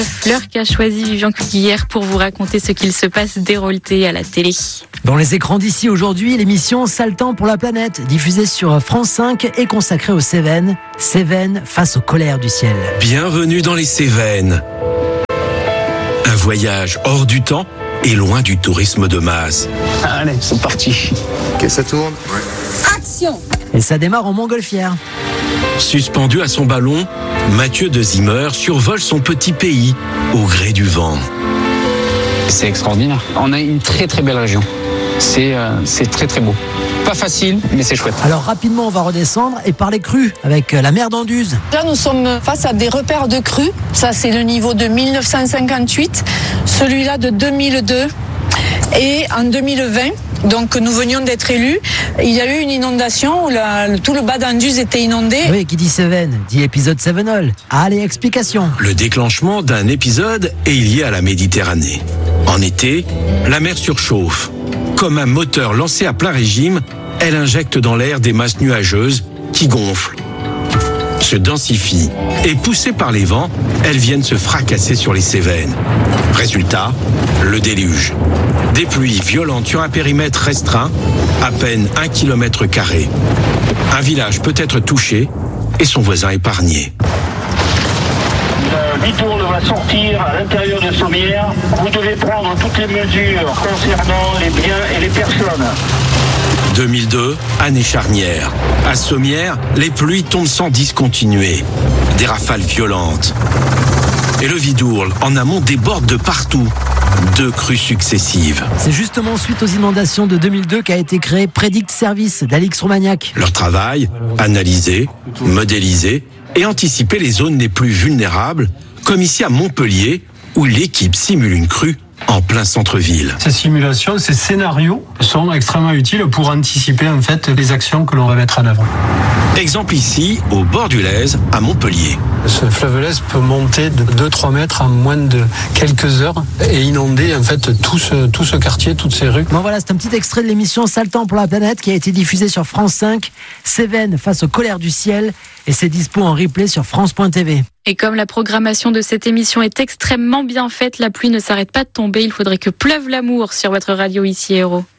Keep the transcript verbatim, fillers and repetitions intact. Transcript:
L'heure qu'a choisi Vivian Cuguière pour vous raconter ce qu'il se passe dérouté à la télé. Dans les écrans d'ici aujourd'hui, l'émission Sale temps pour la planète, diffusée sur France cinq et consacrée aux Cévennes. Cévennes face aux colères du ciel. Bienvenue dans les Cévennes. Un voyage hors du temps et loin du tourisme de masse. Allez, c'est parti. Ok, ça tourne. Ouais. Action. Et ça démarre en montgolfière. Suspendu à son ballon, Mathieu de Zimmer survole son petit pays au gré du vent. C'est extraordinaire. On a une très très belle région. C'est, euh, c'est très très beau. Pas facile, mais c'est chouette. Alors rapidement, on va redescendre et parler crues avec la mer d'Anduze. Là, nous sommes face à des repères de crues. Ça, c'est le niveau de mille neuf cent cinquante-huit. Celui-là de deux mille deux. Et en deux mille vingt, donc nous venions d'être élus, il y a eu une inondation où la, tout le bas d'Anduze était inondé. Oui, qui dit Cévennes, dit épisode Cévenol. Allez, explication. Le déclenchement d'un épisode est lié à la Méditerranée. En été, la mer surchauffe. Comme un moteur lancé à plein régime, elle injecte dans l'air des masses nuageuses qui gonflent, se densifient et poussées par les vents, elles viennent se fracasser sur les Cévennes. Résultat, le déluge. Des pluies violentes sur un périmètre restreint, à peine un kilomètre carré. Un village peut être touché et son voisin épargné. Le Vidourle va sortir à l'intérieur de Sommières. Vous devez prendre toutes les mesures concernant les biens et les personnes. deux mille deux, année charnière. À Sommières, les pluies tombent sans discontinuer. Des rafales violentes. Et le Vidourle, en amont, déborde de partout. Deux crues successives. C'est justement suite aux inondations de deux mille deux qu'a été créé Predict Service d'Alix Romagnac. Leur travail, analyser, modéliser et anticiper les zones les plus vulnérables, comme ici à Montpellier, où l'équipe simule une crue en plein centre-ville. Ces simulations, ces scénarios sont extrêmement utiles pour anticiper en fait les actions que l'on va mettre en œuvre. Exemple ici, au bord du Lèze, à Montpellier. Ce fleuve Lèze peut monter de deux à trois mètres en moins de quelques heures et inonder en fait tout ce, tout ce quartier, toutes ces rues. Bon voilà, c'est un petit extrait de l'émission Sale temps pour la planète qui a été diffusée sur France cinq. Cévennes face aux colères du ciel et c'est dispo en replay sur France point T V. Et comme la programmation de cette émission est extrêmement bien faite, la pluie ne s'arrête pas de tomber. Il faudrait que pleuve l'amour sur votre radio ici Héros.